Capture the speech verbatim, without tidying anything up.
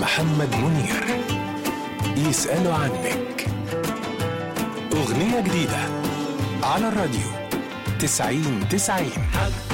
محمد منير. يسألوا عنك، أغنية جديدة على الراديو تسعين تسعين.